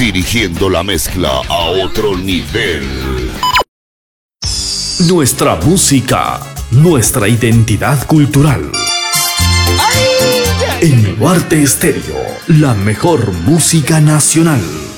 dirigiendo la mezcla a otro nivel. Nuestra música, nuestra identidad cultural. En Nuarte Estéreo, la mejor música nacional.